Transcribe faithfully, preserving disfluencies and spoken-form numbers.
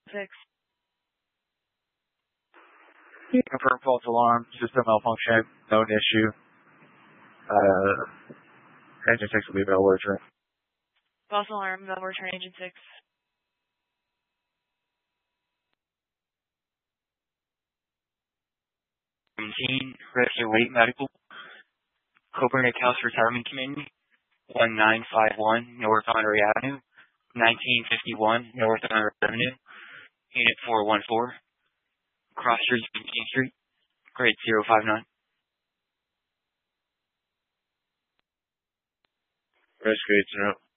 six. Confirm false alarm, system malfunction, known issue. Uh, engine six will be available to return. False alarm, available return engine six. seventeen, Rescue Late Medical, Copernic House Retirement Community, one nine five one North Honore Avenue, nineteen fifty-one North Honore Avenue, Unit four one four, Cross Street, King Street, grade zero five nine. Rescue eight zero.